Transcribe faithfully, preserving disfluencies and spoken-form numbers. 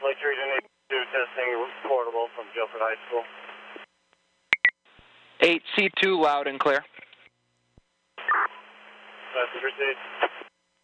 Lake Region eighty-two testing portable from Guilford High School. eight C two loud and clear. Passenger seat.